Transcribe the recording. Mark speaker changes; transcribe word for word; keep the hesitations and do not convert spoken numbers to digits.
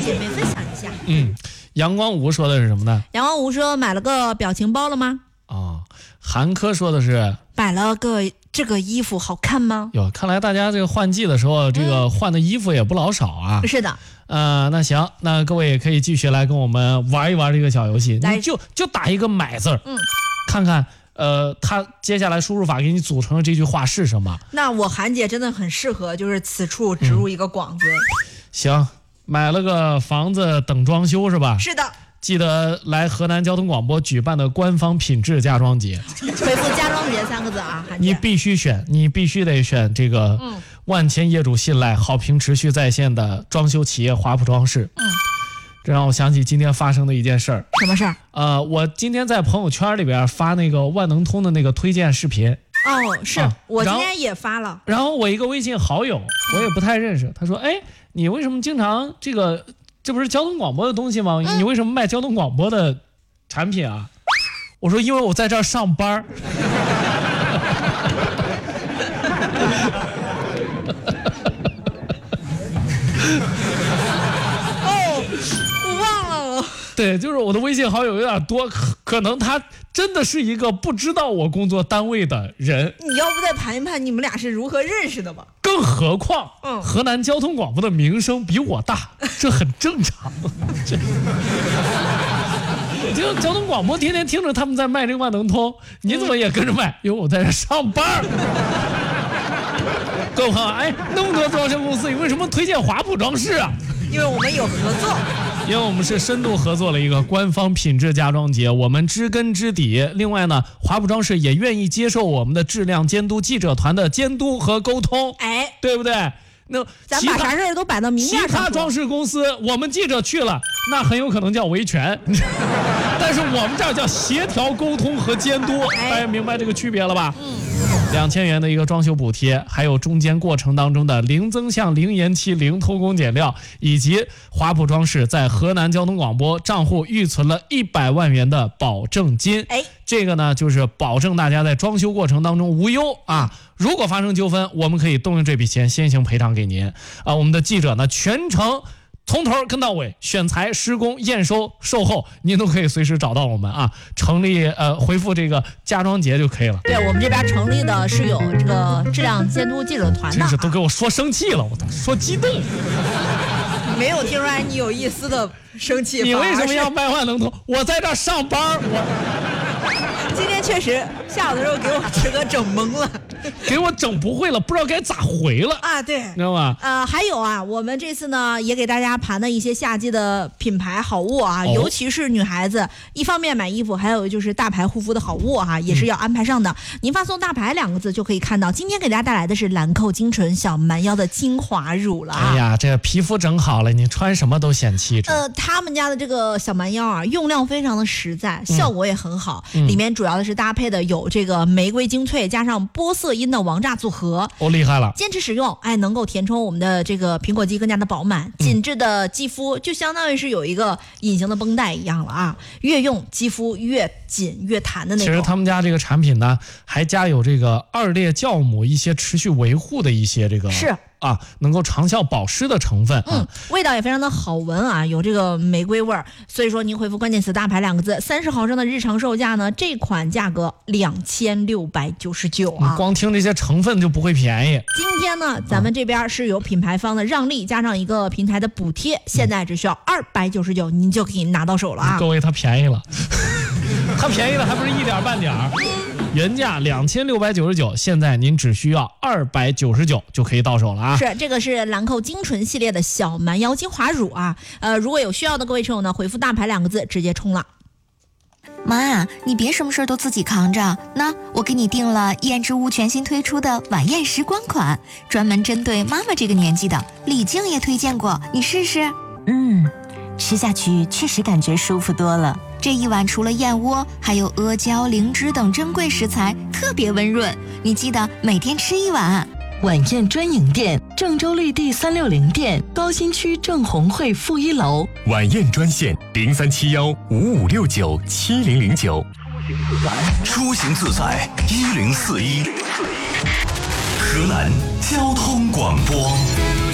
Speaker 1: 姐妹分享一下。
Speaker 2: 嗯，阳光吴说的是什么呢？
Speaker 1: 阳光吴说买了个表情包了吗？
Speaker 2: 啊、哦，韩科说的是
Speaker 1: 买了个这个衣服好看吗？
Speaker 2: 哟，看来大家这个换季的时候，这个换的衣服也不老少啊。
Speaker 1: 嗯、是的。
Speaker 2: 呃，那行，那各位也可以继续来跟我们玩一玩这个小游戏，你就就打一个买字儿，嗯，看看呃，他接下来输入法给你组成的这句话是什么？
Speaker 1: 那我韩姐真的很适合，就是此处植入一个广字。
Speaker 2: 嗯、行，买了个房子等装修是吧？
Speaker 1: 是的。
Speaker 2: 记得来河南交通广播举办的官方品质家装节，
Speaker 1: 回复家装节三个字啊，韩姐。
Speaker 2: 你必须选，你必须得选这个万千业主信赖、好评持续在线的装修企业华普装饰。嗯。这让我想起今天发生的一件事儿。
Speaker 1: 什么事儿？
Speaker 2: 呃，我今天在朋友圈里边发那个万能通的那个推荐视频。
Speaker 1: 哦，是、啊、我今天也发了。
Speaker 2: 然后我一个微信好友，我也不太认识，他说：“哎，你为什么经常这个？这不是交通广播的东西吗？你为什么卖交通广播的产品啊？”我说：“因为我在这儿上班。”对，就是我的微信好友有点多，可可能他真的是一个不知道我工作单位的人。
Speaker 1: 你要不再盘一盘你们俩是如何认识的吧？
Speaker 2: 更何况，嗯，河南交通广播的名声比我大，这很正常。就交通广播天天听着他们在卖这个万能通，你怎么也跟着卖？因为我在这上班。各位朋友，哎，那么多装修公司，你为什么推荐华普装饰啊？
Speaker 1: 因为我们有合作。
Speaker 2: 因为我们是深度合作了一个官方品质家装节，我们知根知底。另外呢，华普装饰也愿意接受我们的质量监督记者团的监督和沟通，
Speaker 1: 哎，
Speaker 2: 对不对？那
Speaker 1: 咱把啥事儿都摆到明面上。
Speaker 2: 其他装饰公司，我们记者去了，那很有可能叫维权，但是我们这儿叫协调沟通和监督，大家明白这个区别了吧？嗯。两千元的一个装修补贴，还有中间过程当中的零增项、零延期、零偷工减料，以及华普装饰在河南交通广播账户预存了一百万元的保证金。哎，这个呢就是保证大家在装修过程当中无忧啊。如果发生纠纷，我们可以动用这笔钱先行赔偿给您啊。我们的记者呢全程从头跟到尾，选材、施工、验收、售后，您都可以随时找到我们啊。成立呃，回复这个家装节就可以了。
Speaker 1: 对，我们这边成立的是有这个质量监督记者团的。
Speaker 2: 真是都给我说生气了，我都说激动。
Speaker 1: 没有听出来你有一丝的生气。
Speaker 2: 你为什么要卖万能通？我在这儿上班，我
Speaker 1: 今天确实下午的时候给我池哥整懵了。
Speaker 2: 给我整不会了，不知道该咋回了
Speaker 1: 啊！对，
Speaker 2: 知道吗？
Speaker 1: 呃，还有啊，我们这次呢也给大家盘了一些夏季的品牌好物啊，哦、尤其是女孩子，一方面买衣服，还有就是大牌护肤的好物哈、啊，也是要安排上的。嗯、您发送“大牌”两个字就可以看到，今天给大家带来的是兰蔻精纯小蛮腰的精华乳了。
Speaker 2: 哎呀，这皮肤整好了，你穿什么都显气质。
Speaker 1: 呃，他们家的这个小蛮腰啊，用料非常的实在，效果也很好。嗯、里面主要的是搭配的有这个玫瑰精粹加上玻色因的王炸组合，
Speaker 2: 哦，厉害了！
Speaker 1: 坚持使用，哎，能够填充我们的这个苹果肌更加的饱满，紧致的肌肤就相当于是有一个隐形的绷带一样了啊！越用肌肤越紧越弹的那种。
Speaker 2: 其实他们家这个产品呢，还加有这个二裂酵母一些持续维护的一些这个
Speaker 1: 是。
Speaker 2: 啊，能够长效保湿的成分，
Speaker 1: 嗯，味道也非常的好闻啊，有这个玫瑰味儿。所以说，您回复关键词“大牌”两个字，三十毫升的日常售价呢，这款价格两千六百九十九啊。
Speaker 2: 光听这些成分就不会便宜。
Speaker 1: 今天呢，咱们这边是有品牌方的让利，加上一个平台的补贴，现在只需要二百九十九，您就可以拿到手了啊。
Speaker 2: 各位，它便宜了，它便宜了还不是一点半点儿。原价两千六百九十九，现在您只需要二百九十九就可以到手了啊！
Speaker 1: 是，这个是兰蔻精纯系列的小蛮腰精华乳啊。呃，如果有需要的各位车友呢，回复“大牌”两个字直接冲了。
Speaker 3: 妈，你别什么事都自己扛着，那我给你订了燕之屋全新推出的晚宴时光款，专门针对妈妈这个年纪的，李静也推荐过，你试试。
Speaker 4: 嗯，吃下去确实感觉舒服多了。
Speaker 3: 这一碗除了燕窝，还有阿胶、灵芝等珍贵食材，特别温润。你记得每天吃一碗。
Speaker 4: 晚宴专营店：郑州绿地三六零店，高新区郑红汇负一楼。
Speaker 5: 晚宴专线：零三七幺五五六九七零零九。出行自在一零四一。河南交通广播。